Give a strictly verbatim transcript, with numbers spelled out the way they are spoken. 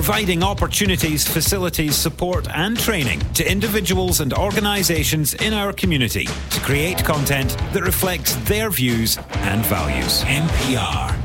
providing opportunities, facilities, support and training to individuals and organisations in our community to create content that reflects their views and values. N P R,